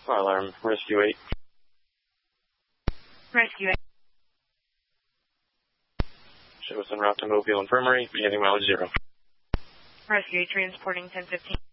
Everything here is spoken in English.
Fire alarm, Rescue 8. Rescue 8. Show us en route to Mobile Infirmary, beginning mileage 0. Rescue 8 transporting 1015.